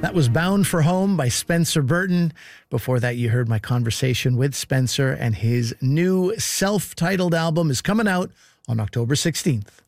That was Bound for Home by Spencer Burton. Before that, you heard my conversation with Spencer, and his new self-titled album is coming out on October 16th.